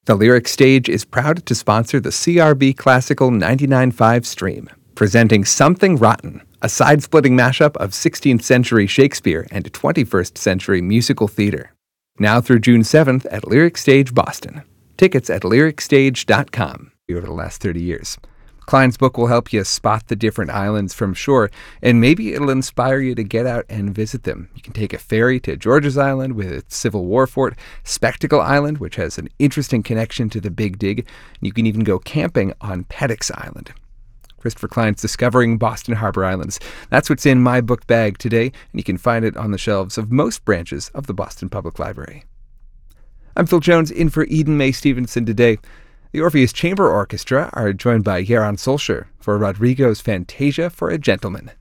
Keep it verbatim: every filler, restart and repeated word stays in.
The Lyric Stage is proud to sponsor the C R B Classical ninety-nine point five stream, presenting Something Rotten, a side-splitting mashup of sixteenth century Shakespeare and twenty-first century musical theater. Now through June seventh at Lyric Stage Boston. Tickets at lyric stage dot com. Over the last thirty years. Klein's book will help you spot the different islands from shore, and maybe it'll inspire you to get out and visit them. You can take a ferry to George's Island with its Civil War fort, Spectacle Island, which has an interesting connection to the Big Dig, and you can even go camping on Peddocks Island. Christopher Klein's Discovering Boston Harbor Islands. That's what's in my book bag today, and you can find it on the shelves of most branches of the Boston Public Library. I'm Phil Jones, in for Eden Mae Stevenson today. The Orpheus Chamber Orchestra are joined by Yaron Solskjaer for Rodrigo's Fantasia for a Gentleman.